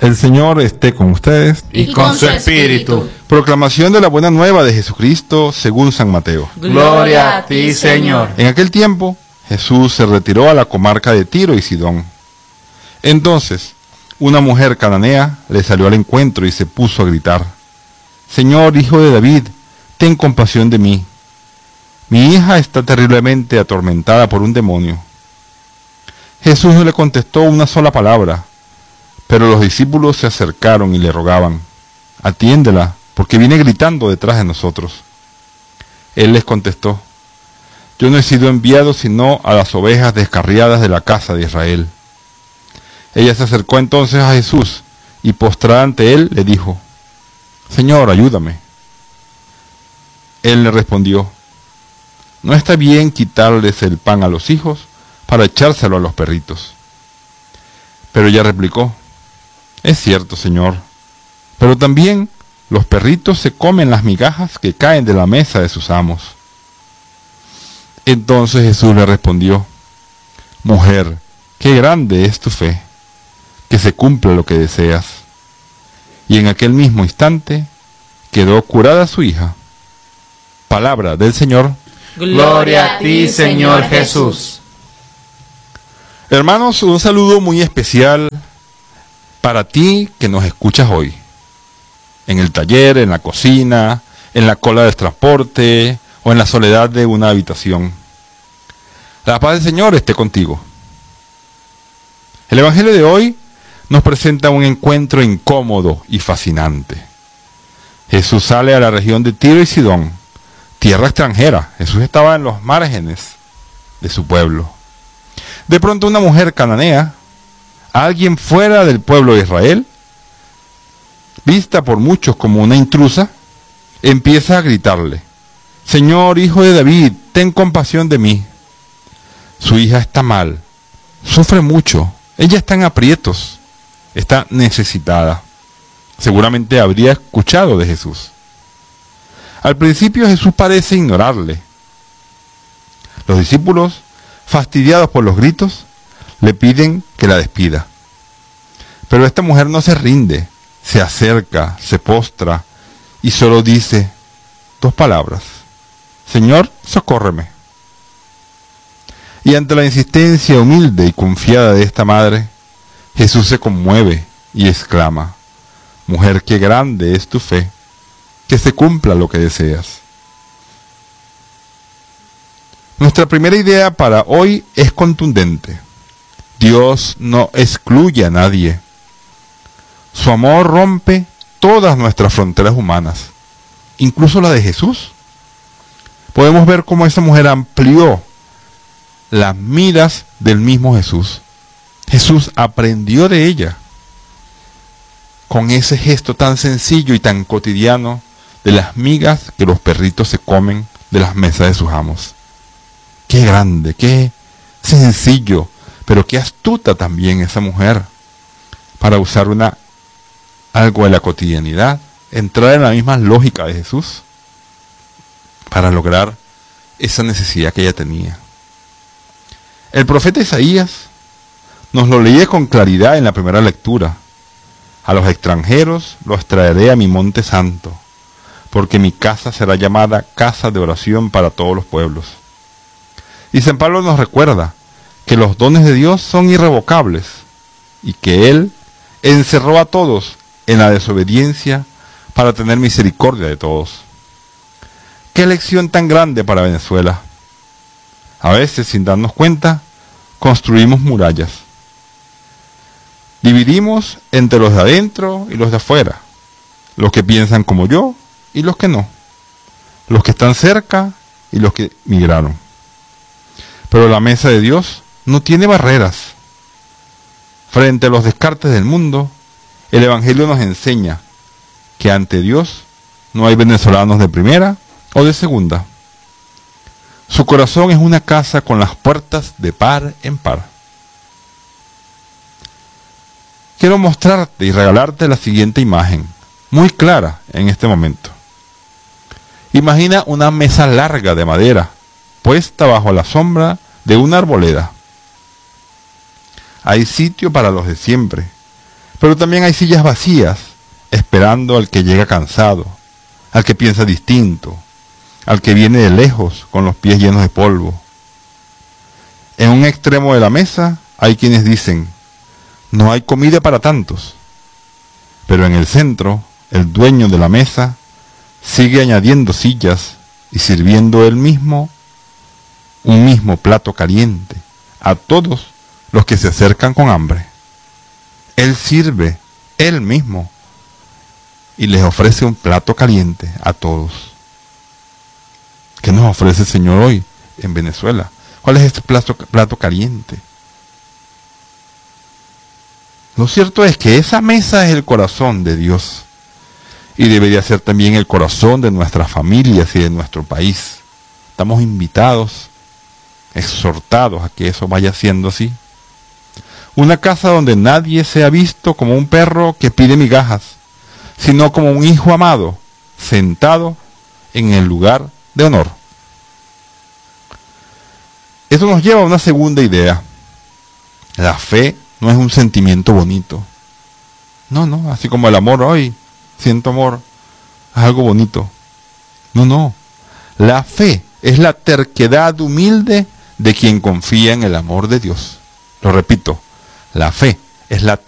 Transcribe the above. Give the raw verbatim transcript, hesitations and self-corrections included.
El Señor esté con ustedes. Y con su espíritu. Proclamación de la buena nueva de Jesucristo según San Mateo. Gloria a ti, Señor. En aquel tiempo, Jesús se retiró a la comarca de Tiro y Sidón. Entonces, una mujer cananea le salió al encuentro y se puso a gritar: Señor, Hijo de David, ten compasión de mí. Mi hija está terriblemente atormentada por un demonio. Jesús no le contestó una sola palabra, pero los discípulos se acercaron y le rogaban: Atiéndela, porque viene gritando detrás de nosotros. Él les contestó: Yo no he sido enviado sino a las ovejas descarriadas de la casa de Israel. Ella se acercó entonces a Jesús y postrada ante él le dijo: Señor, ayúdame. Él le respondió: No está bien quitarles el pan a los hijos para echárselo a los perritos. Pero ella replicó: Es cierto, Señor, pero también los perritos se comen las migajas que caen de la mesa de sus amos. Entonces Jesús le respondió: Mujer, qué grande es tu fe, que se cumpla lo que deseas. Y en aquel mismo instante quedó curada su hija. Palabra del Señor. Gloria a ti, Señor Jesús. Hermanos, un saludo muy especial para ti que nos escuchas hoy. En el taller, en la cocina, en la cola del transporte o en la soledad de una habitación. La paz del Señor esté contigo. El Evangelio de hoy nos presenta un encuentro incómodo y fascinante. Jesús sale a la región de Tiro y Sidón, tierra extranjera. Jesús estaba en los márgenes de su pueblo. De pronto una mujer cananea, alguien fuera del pueblo de Israel, vista por muchos como una intrusa, empieza a gritarle: Señor, Hijo de David, ten compasión de mí. Su hija está mal, sufre mucho, ella está en aprietos, está necesitada. Seguramente habría escuchado de Jesús. Al principio Jesús parece ignorarle. Los discípulos, fastidiados por los gritos, le piden que la despida. Pero esta mujer no se rinde, se acerca, se postra y solo dice dos palabras: Señor, socórreme. Y ante la insistencia humilde y confiada de esta madre, Jesús se conmueve y exclama: Mujer, qué grande es tu fe, que se cumpla lo que deseas. Nuestra primera idea para hoy es contundente. Dios no excluye a nadie. Su amor rompe todas nuestras fronteras humanas, incluso la de Jesús. Podemos ver cómo esa mujer amplió las miras del mismo Jesús. Jesús aprendió de ella con ese gesto tan sencillo y tan cotidiano de las migas que los perritos se comen de las mesas de sus amos. Qué grande, qué sencillo, pero qué astuta también esa mujer para usar una algo de la cotidianidad, entrar en la misma lógica de Jesús para lograr esa necesidad que ella tenía. El profeta Isaías nos lo leía con claridad en la primera lectura: A los extranjeros los traeré a mi monte santo, porque mi casa será llamada casa de oración para todos los pueblos. Y San Pablo nos recuerda que los dones de Dios son irrevocables y que Él encerró a todos en la desobediencia para tener misericordia de todos. ¡Qué lección tan grande para Venezuela! A veces, sin darnos cuenta, construimos murallas. Dividimos entre los de adentro y los de afuera, los que piensan como yo y los que no, los que están cerca y los que migraron. Pero la mesa de Dios no tiene barreras. Frente a los descartes del mundo, el Evangelio nos enseña que ante Dios no hay venezolanos de primera o de segunda. Su corazón es una casa con las puertas de par en par. Quiero mostrarte y regalarte la siguiente imagen, muy clara en este momento. Imagina una mesa larga de madera, puesta bajo la sombra de una arboleda. Hay sitio para los de siempre, Pero también hay sillas vacías, esperando al que llega cansado, al que piensa distinto, al que viene de lejos con los pies llenos de polvo. En un extremo de la mesa hay quienes dicen, no hay comida para tantos. Pero en el centro, el dueño de la mesa sigue añadiendo sillas y sirviendo él mismo un mismo plato caliente a todos los que se acercan con hambre. Él sirve él mismo y les ofrece un plato caliente a todos. ¿Qué nos ofrece el Señor hoy en Venezuela? ¿Cuál es este plato, plato caliente? Lo cierto es que esa mesa es el corazón de Dios y debería ser también el corazón de nuestras familias y de nuestro país. Estamos invitados, exhortados a que eso vaya siendo así. Una casa donde nadie sea visto como un perro que pide migajas, sino como un hijo amado, sentado en el lugar de honor. Eso nos lleva a una segunda idea. La fe no es un sentimiento bonito. No, no, así como el amor, hoy siento amor, es algo bonito. No, no. La fe es la terquedad humilde de quien confía en el amor de Dios. Lo repito, la fe es la